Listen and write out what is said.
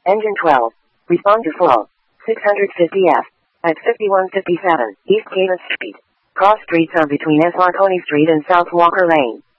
Engine 12. Respond to full. 650F. At 5157 East Cadence Street. Cross streets are between S. Marconi Street and South Walker Lane.